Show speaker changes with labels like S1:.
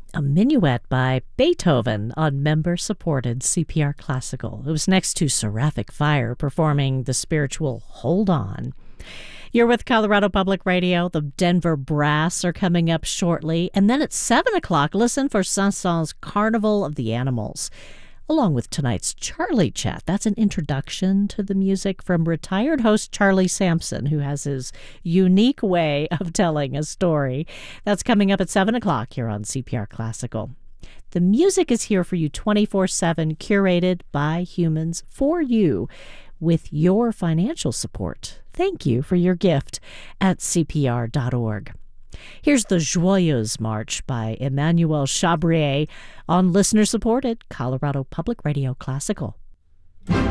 S1: a minuet by Beethoven on member-supported CPR Classical. It was next to Seraphic Fire performing the spiritual Hold On. You're with Colorado Public Radio. The Denver Brass are coming up shortly. And then at 7 o'clock, listen for Saint-Saëns' Carnival of the Animals, along with tonight's Charlie Chat. That's an introduction to the music from retired host Charlie Sampson, who has his unique way of telling a story. That's coming up at 7 o'clock here on CPR Classical. The music is here for you 24/7, curated by humans for you, with your financial support. Thank you for your gift at CPR.org. Here's the Joyeuse March by Emmanuel Chabrier on listener-supported Colorado Public Radio Classical.